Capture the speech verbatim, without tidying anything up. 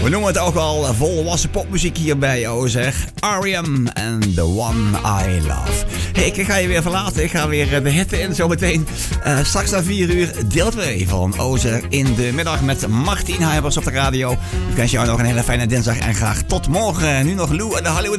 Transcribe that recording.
We noemen het ook al volwassen popmuziek hierbij, oh zeg. R E M en The One I Love. Hey, ik ga je weer verlaten. Ik ga weer de hitte in zometeen. Uh, straks na vier uur deel twee van Ozer in de middag met Martien Huibers op de radio. Ik wens jou nog een hele fijne dinsdag en graag tot morgen. Nu nog Lou en de Hollywood